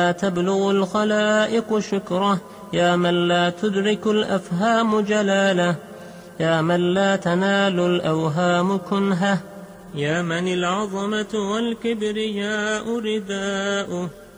لا تبلغ الخلائق شكره، يا من لا تدرك الأفهام جلاله، يا من لا تنال الأوهام كنهه، يا من العظمة والكبرياء رداؤه،